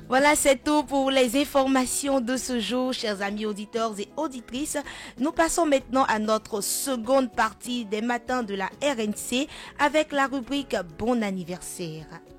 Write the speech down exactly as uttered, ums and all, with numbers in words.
Voilà, c'est tout pour les informations de ce jour, chers amis auditeurs et auditrices. Nous passons maintenant à notre seconde partie des matins de la R N C avec la rubrique Bon anniversaire.